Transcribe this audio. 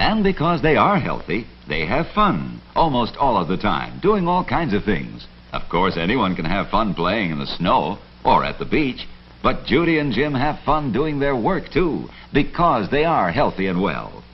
And because they are healthy, they have fun almost all of the time, doing all kinds of things. Of course, anyone can have fun playing in the snow or at the beach, but Judy and Jim have fun doing their work, too, because they are healthy and well.